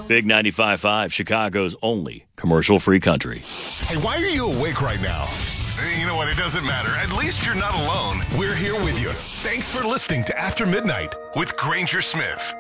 Big 95.5, Chicago's only commercial-free country. Hey, why are you awake right now? You know what? It doesn't matter. At least you're not alone. We're here with you. Thanks for listening to After Midnight with Granger Smith.